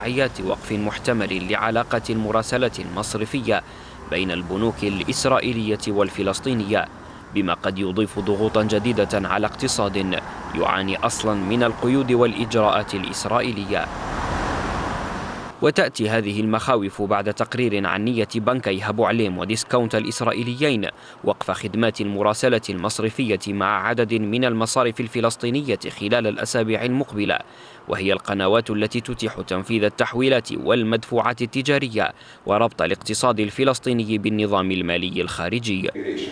وقف محتمل لعلاقة المراسلة المصرفية بين البنوك الإسرائيلية والفلسطينية، بما قد يضيف ضغوطا جديدة على اقتصاد يعاني أصلا من القيود والإجراءات الإسرائيلية. وتأتي هذه المخاوف بعد تقرير عن نية بنكي أبو عليم وديسكاونت الإسرائيليين وقف خدمات المراسلة المصرفية مع عدد من المصارف الفلسطينية خلال الأسابيع المقبلة، وهي القنوات التي تتيح تنفيذ التحويلات والمدفوعات التجارية وربط الاقتصاد الفلسطيني بالنظام المالي الخارجي.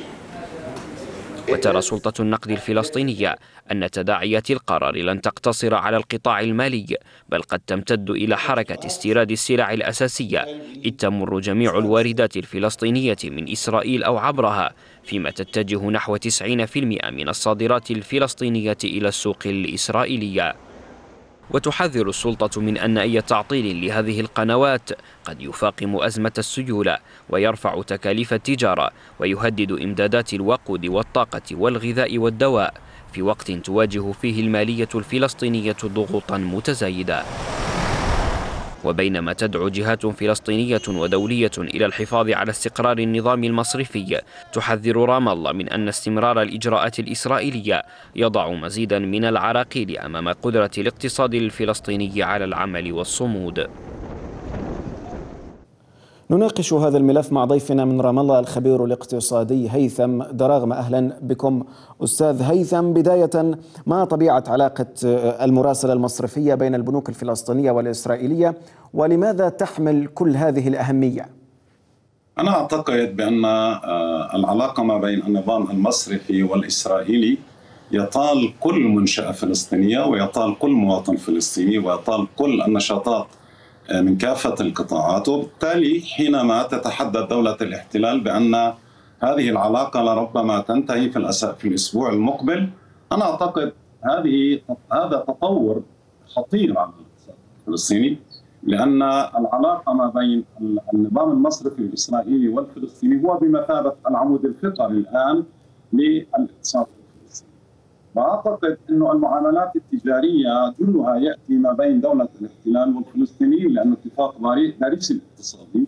وترى سلطة النقد الفلسطينية أن تداعيات القرار لن تقتصر على القطاع المالي، بل قد تمتد إلى حركة استيراد السلع الأساسية، إذ تمر جميع الواردات الفلسطينية من إسرائيل أو عبرها، فيما تتجه نحو 90% من الصادرات الفلسطينية إلى السوق الإسرائيلية. وتحذر السلطة من أن أي تعطيل لهذه القنوات قد يفاقم أزمة السيولة ويرفع تكاليف التجارة ويهدد إمدادات الوقود والطاقة والغذاء والدواء، في وقت تواجه فيه المالية الفلسطينية ضغوطا متزايدة. وبينما تدعو جهات فلسطينية ودولية إلى الحفاظ على استقرار النظام المصرفي، تحذر رام الله من أن استمرار الإجراءات الإسرائيلية يضع مزيدا من العراقيل أمام قدرة الاقتصاد الفلسطيني على العمل والصمود. نناقش هذا الملف مع ضيفنا من رام الله الخبير الاقتصادي هيثم دراغمة. أهلا بكم أستاذ هيثم. بداية، ما طبيعة علاقة المراسلة المصرفية بين البنوك الفلسطينية والإسرائيلية، ولماذا تحمل كل هذه الأهمية؟ أنا أعتقد بأن العلاقة ما بين النظام المصرفي والإسرائيلي يطال كل منشأة فلسطينية ويطال كل مواطن فلسطيني ويطال كل النشاطات من كافة القطاعات، وبالتالي حينما تتحدث دولة الاحتلال بأن هذه العلاقة لربما تنتهي في الأسبوع المقبل، أنا أعتقد هذا تطور خطير على الاقتصاد الفلسطيني، لأن العلاقة ما بين النظام المصرفي الإسرائيلي والفلسطيني هو بمثابة العمود الفقري الآن للاقتصاد الفلسطيني. وأعتقد أن المعاملات التجارية جلها يأتي ما بين دولة الاحتلال والفلسطينيين، لأن اتفاق باريس الاقتصادي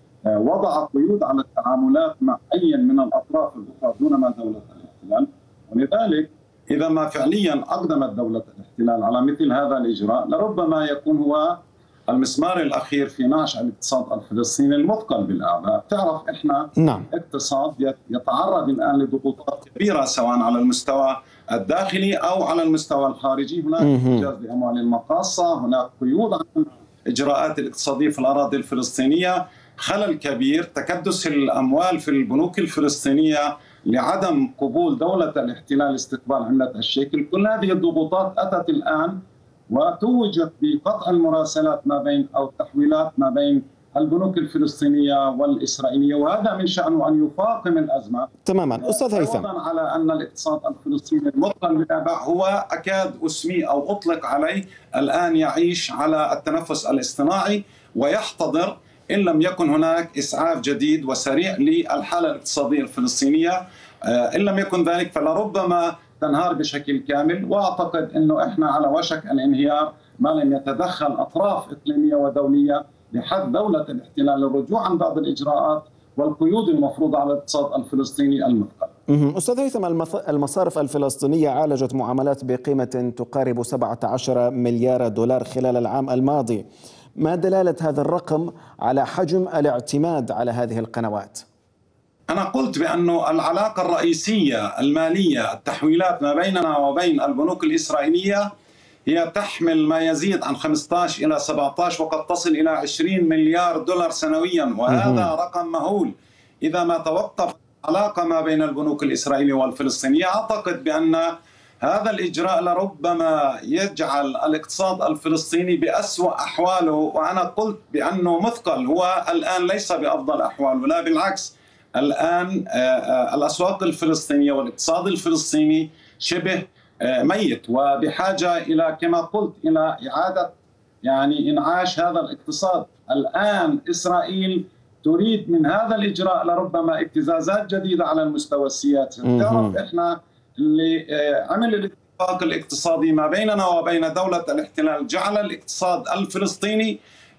وضع قيود على التعاملات مع أي من الأطراف الأخرى دون ما دولة الاحتلال. ولذلك إذا ما فعليا أقدمت دولة الاحتلال على مثل هذا الإجراء لربما يكون هو المسمار الأخير في نعش الاقتصاد الفلسطيني المثقل بالأعباء. تعرف إحنا اقتصاد يتعرض الآن لضغوطات كبيرة سواء على المستوى الداخلي أو على المستوى الخارجي. هناك احتجاز لأموال المقاصة، هناك قيود عن إجراءات الاقتصادية في الأراضي الفلسطينية، خلل كبير، تكدس الأموال في البنوك الفلسطينية لعدم قبول دولة الاحتلال استقبال عملة الشيكل. كل هذه الضغوطات أتت الآن وتوجت بقطع المراسلات ما بين أو التحويلات ما بين البنوك الفلسطينية والإسرائيلية، وهذا من شأنه أن يفاقم الأزمة تماما. أستاذ هيثم، على أن الاقتصاد الفلسطيني المثقل بالأعباء هو أكاد أسمي أو أطلق عليه الآن يعيش على التنفس الاصطناعي ويحتضر إن لم يكن هناك إسعاف جديد وسريع للحالة الاقتصادية الفلسطينية. إن لم يكن ذلك فلربما تنهار بشكل كامل، وأعتقد أنه إحنا على وشك الانهيار ما لم يتدخل أطراف إقليمية ودولية لحث دولة الاحتلال للرجوع عن بعض الإجراءات والقيود المفروضة على الاقتصاد الفلسطيني المثقل. أستاذ هيثم، المصارف الفلسطينية عالجت معاملات بقيمة تقارب 17 مليار دولار خلال العام الماضي. ما دلالة هذا الرقم على حجم الاعتماد على هذه القنوات؟ أنا قلت بأن العلاقة الرئيسية المالية، التحويلات ما بيننا وبين البنوك الإسرائيلية هي تحمل ما يزيد عن 15 إلى 17 وقد تصل إلى 20 مليار دولار سنويا، وهذا رقم مهول. إذا ما توقف العلاقة ما بين البنوك الإسرائيلية والفلسطينية، أعتقد بأن هذا الإجراء لربما يجعل الاقتصاد الفلسطيني بأسوأ أحواله. وأنا قلت بأنه مثقل، هو الآن ليس بأفضل أحواله، لا بالعكس. الآن الأسواق الفلسطينية والاقتصاد الفلسطيني شبه ميت وبحاجة إلى كما قلت إلى إعادة إنعاش هذا الاقتصاد. الآن إسرائيل تريد من هذا الإجراء لربما ابتزازات جديدة على المستوى السياسي. تعرف إحنا اللي عمل الاتفاق الاقتصادي ما بيننا وبين دولة الاحتلال جعل الاقتصاد الفلسطيني